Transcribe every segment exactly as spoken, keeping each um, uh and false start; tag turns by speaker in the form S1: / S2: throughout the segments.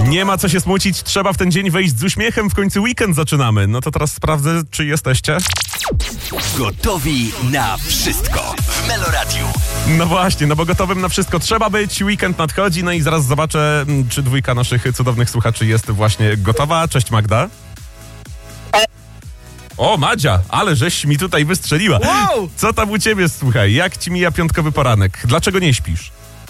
S1: Nie ma co się smucić, trzeba w ten dzień wejść z uśmiechem, w końcu weekend zaczynamy. No to teraz sprawdzę, czy jesteście.
S2: Gotowi na wszystko w Meloradiu.
S1: No właśnie, no bo gotowym na wszystko trzeba być, weekend nadchodzi, no i zaraz zobaczę, czy dwójka naszych cudownych słuchaczy jest właśnie gotowa. Cześć Magda. O, Madzia, ale żeś mi tutaj wystrzeliła.
S3: Wow!
S1: Co tam u ciebie, słuchaj, jak ci mija piątkowy poranek? Dlaczego nie śpisz?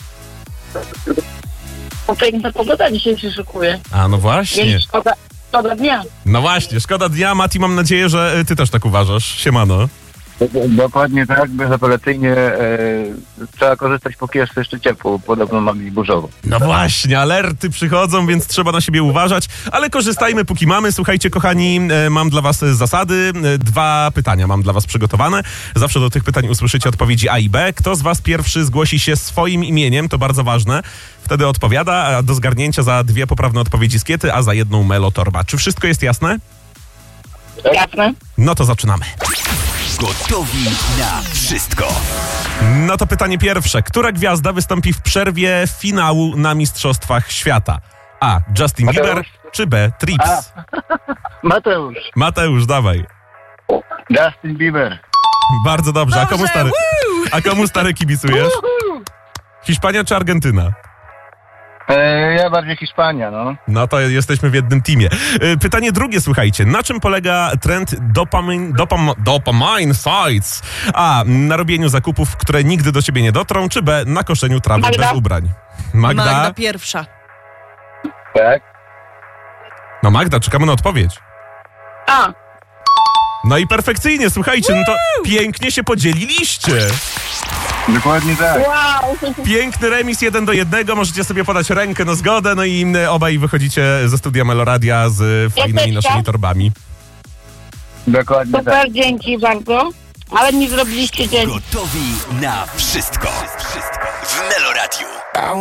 S4: Bo piękna pogoda dzisiaj się szykuje.
S1: A, no właśnie.
S4: Więc szkoda, szkoda dnia.
S1: No właśnie, szkoda dnia. Mati, mam nadzieję, że ty też tak uważasz. Siemano.
S5: Dokładnie tak, bezapelacyjnie e, trzeba korzystać, póki jest jeszcze ciepło, podobno ma być burzowo.
S1: No właśnie, alerty przychodzą, więc trzeba na siebie uważać, ale korzystajmy póki mamy. Słuchajcie, kochani, e, mam dla was zasady. E, dwa pytania mam dla was przygotowane. Zawsze do tych pytań usłyszycie odpowiedzi A i B. Kto z was pierwszy zgłosi się swoim imieniem, to bardzo ważne. Wtedy odpowiada, a do zgarnięcia za dwie poprawne odpowiedzi skiety, a za jedną melotorba. Czy wszystko jest jasne?
S4: Jasne?
S1: No to zaczynamy.
S2: Gotowi na wszystko.
S1: No to pytanie pierwsze. Która gwiazda wystąpi w przerwie finału na Mistrzostwach Świata? A. Justin
S5: Mateusz.
S1: Bieber czy B. Trips?
S5: Mateusz,
S1: Mateusz, dawaj.
S5: Justin Bieber.
S1: Bardzo dobrze. A komu
S3: Dobrze,
S1: stary,
S3: woo!
S1: a komu stary kibicujesz? Hiszpania czy Argentyna?
S5: E, ja bardziej Hiszpania, no.
S1: No to jesteśmy w jednym teamie. Y, Pytanie drugie, słuchajcie. Na czym polega trend dopamine, dopam, dopamine sites? A. Na robieniu zakupów, które nigdy do ciebie nie dotrą, czy B. Na koszeniu trawy
S4: Magda.
S1: bez ubrań? Magda?
S3: Magda pierwsza.
S5: Tak?
S1: No Magda, czekamy na odpowiedź.
S4: A,
S1: No i perfekcyjnie, słuchajcie, no to pięknie się podzieliliście.
S5: Dokładnie tak.
S4: wow!
S1: Piękny remis jeden do jednego, możecie sobie podać rękę na zgodę, no i y, obaj wychodzicie ze studia Meloradia z fajnymi
S4: Jesteście?
S1: naszymi torbami.
S5: Dokładnie tak.
S4: Super, dzięki bardzo. Ale mi zrobiliście dzień.
S2: Gotowi na wszystko. Wszystko w Meloradiu.